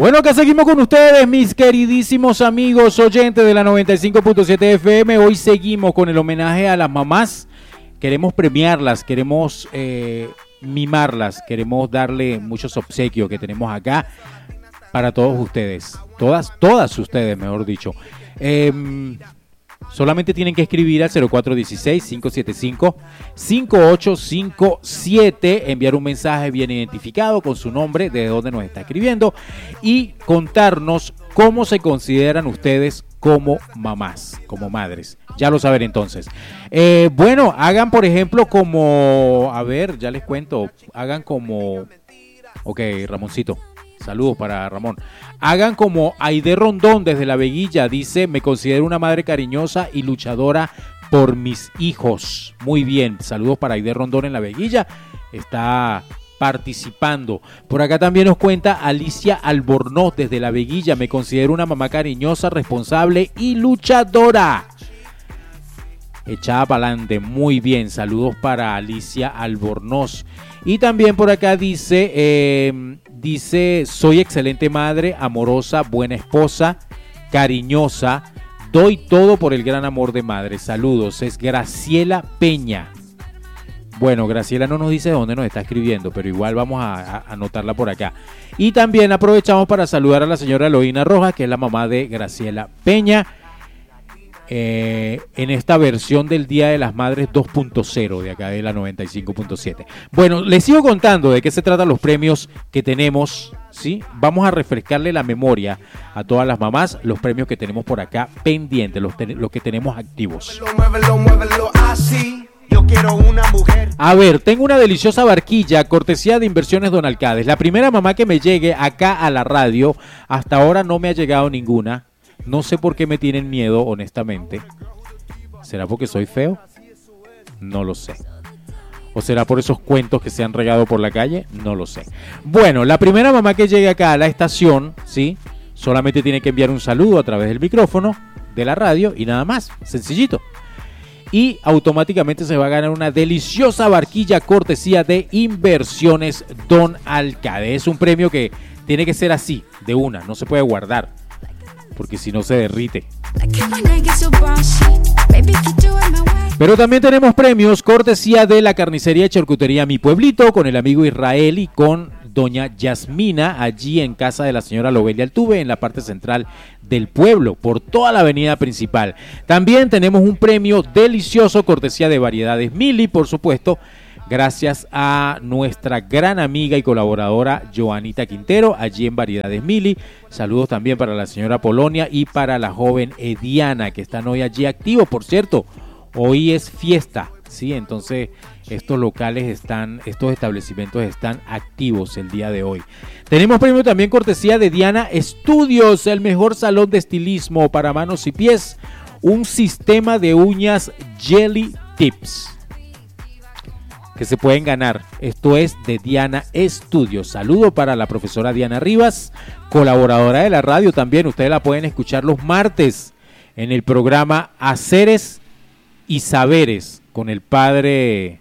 Bueno, acá seguimos con ustedes, mis queridísimos amigos oyentes de la 95.7 FM. Hoy seguimos con el homenaje a las mamás. Queremos premiarlas, queremos mimarlas, queremos darle muchos obsequios que tenemos acá para todos ustedes. Todas ustedes, mejor dicho. Solamente tienen que escribir al 0416-575-5857, enviar un mensaje bien identificado con su nombre, de dónde nos está escribiendo y contarnos cómo se consideran ustedes como mamás, como madres. Ya lo saben entonces. Bueno, hagan por ejemplo como, a ver, ya les cuento, hagan como, ok, Ramoncito. Saludos para Ramón. Hagan como Aide Rondón desde La Veguilla, dice, me considero una madre cariñosa y luchadora por mis hijos. Muy bien, saludos para Aide Rondón en La Veguilla, está participando. Por acá también nos cuenta Alicia Albornoz desde La Veguilla, me considero una mamá cariñosa, responsable y luchadora. Echada para adelante, muy bien, saludos para Alicia Albornoz. Y también por acá dice, soy excelente madre, amorosa, buena esposa, cariñosa, doy todo por el gran amor de madre. Saludos, es Graciela Peña. Bueno, Graciela no nos dice de dónde nos está escribiendo, pero igual vamos a anotarla por acá. Y también aprovechamos para saludar a la señora Eloína Rojas, que es la mamá de Graciela Peña, en esta versión del Día de las Madres 2.0 de acá de la 95.7. Bueno, les sigo contando de qué se tratan los premios que tenemos, ¿sí? Vamos a refrescarle la memoria a todas las mamás, los premios que tenemos por acá pendientes, los que tenemos activos. Muévelo así. Yo quiero una mujer. A ver, tengo una deliciosa barquilla, cortesía de Inversiones Don Alcades. La primera mamá que me llegue acá a la radio, hasta ahora no me ha llegado ninguna. No sé por qué me tienen miedo, honestamente. ¿Será porque soy feo? No lo sé. ¿O será por esos cuentos que se han regado por la calle? No lo sé. Bueno, la primera mamá que llegue acá a la estación, ¿sí? Solamente tiene que enviar un saludo a través del micrófono de la radio y nada más. Sencillito. Y automáticamente se va a ganar una deliciosa barquilla cortesía de Inversiones Don Alcade. Es un premio que tiene que ser así, de una, no se puede guardar, porque si no se derrite. Pero también tenemos premios cortesía de la carnicería y charcutería Mi Pueblito, con el amigo Israel y con doña Yasmina, allí en casa de la señora Lobelia Altuve, en la parte central del pueblo, por toda la avenida principal. También tenemos un premio delicioso cortesía de Variedades Mili, por supuesto, gracias a nuestra gran amiga y colaboradora Joanita Quintero, allí en Variedades Mili. Saludos también para la señora Polonia y para la joven Ediana, que están hoy allí activos. Por cierto, hoy es fiesta, ¿sí? Entonces estos establecimientos están activos el día de hoy. Tenemos premio también cortesía de Diana Studios, el mejor salón de estilismo para manos y pies. Un sistema de uñas Jelly Tips que se pueden ganar. Esto es de Diana Studios. Saludo para la profesora Diana Rivas, colaboradora de la radio también. Ustedes la pueden escuchar los martes en el programa Haceres y Saberes con el padre.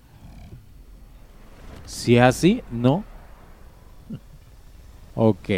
Si es así, ¿no? Ok.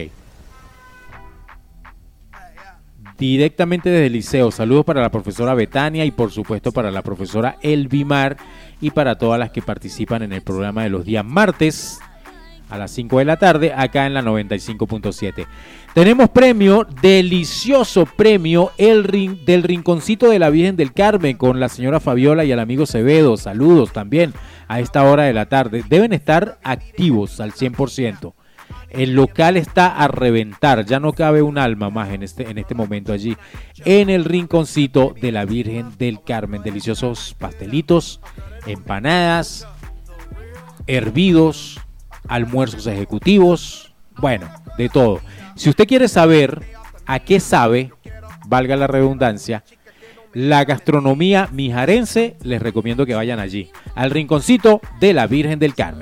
Directamente desde el liceo. Saludos para la profesora Betania y por supuesto para la profesora Elvimar y para todas las que participan en el programa de los días martes a las 5 de la tarde acá en la 95.7. Tenemos premio, delicioso premio, del Rinconcito de la Virgen del Carmen con la señora Fabiola y el amigo Acevedo. Saludos también a esta hora de la tarde. Deben estar activos al 100%. El local está a reventar, ya no cabe un alma más en este momento allí, en el Rinconcito de la Virgen del Carmen. Deliciosos pastelitos, empanadas, hervidos, almuerzos ejecutivos, bueno, de todo. Si usted quiere saber a qué sabe, valga la redundancia, la gastronomía mijarense, les recomiendo que vayan allí, al Rinconcito de la Virgen del Carmen.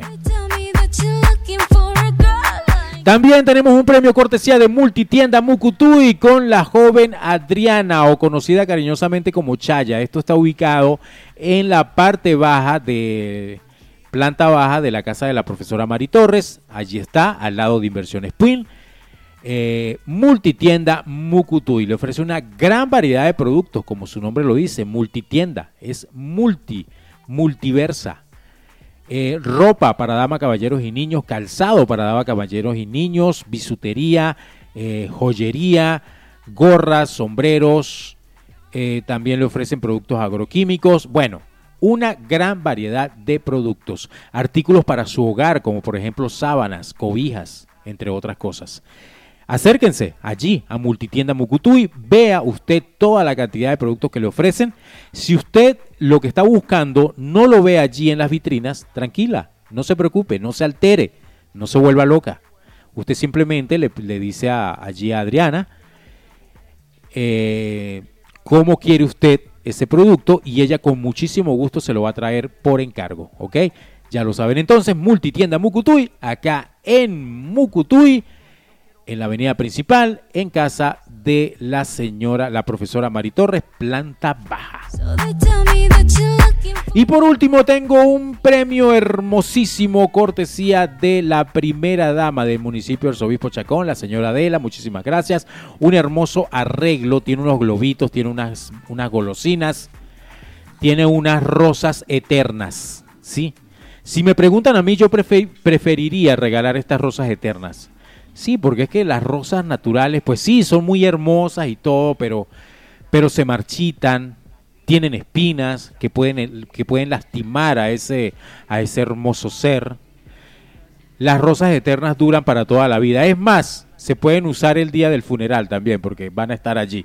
También tenemos un premio cortesía de Multitienda Mucutuy con la joven Adriana, o conocida cariñosamente como Chaya. Esto está ubicado en la parte baja planta baja de la casa de la profesora Mari Torres. Allí está, al lado de Inversiones Puin. Multitienda Mucutuy le ofrece una gran variedad de productos, como su nombre lo dice, multitienda, es multiversa. Ropa para damas, caballeros y niños, calzado para damas, caballeros y niños, bisutería, joyería, gorras, sombreros, también le ofrecen productos agroquímicos, bueno, una gran variedad de productos, artículos para su hogar, como por ejemplo sábanas, cobijas, entre otras cosas. Acérquense allí a Multitienda Mucutuy, vea usted toda la cantidad de productos que le ofrecen. Si usted lo que está buscando no lo ve allí en las vitrinas, tranquila, no se preocupe, no se altere, no se vuelva loca. Usted simplemente le dice allí a Adriana cómo quiere usted ese producto y ella con muchísimo gusto se lo va a traer por encargo, ¿ok? Ya lo saben entonces, Multitienda Mucutuy, acá en Mucutuy, en la avenida principal, en casa de la profesora Mari Torres, planta baja. Y por último tengo un premio hermosísimo, cortesía de la primera dama del municipio de Arzobispo Chacón, la señora Adela, muchísimas gracias. Un hermoso arreglo, tiene unos globitos, tiene unas golosinas, tiene unas rosas eternas, ¿sí? Si me preguntan a mí, yo preferiría regalar estas rosas eternas. Sí, porque es que las rosas naturales, pues sí, son muy hermosas y todo, pero se marchitan, tienen espinas que pueden lastimar a ese hermoso ser. Las rosas eternas duran para toda la vida. Es más, se pueden usar el día del funeral también, porque van a estar allí.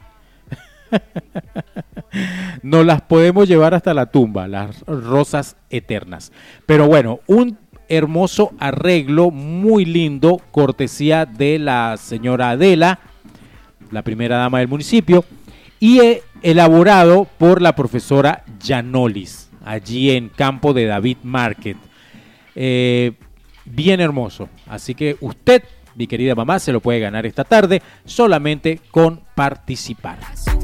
Nos las podemos llevar hasta la tumba, las rosas eternas. Pero bueno, un hermoso arreglo, muy lindo, cortesía de la señora Adela, la primera dama del municipio, y elaborado por la profesora Yanolis, allí en Campo de David Market. Bien hermoso, así que usted, mi querida mamá, se lo puede ganar esta tarde solamente con participar.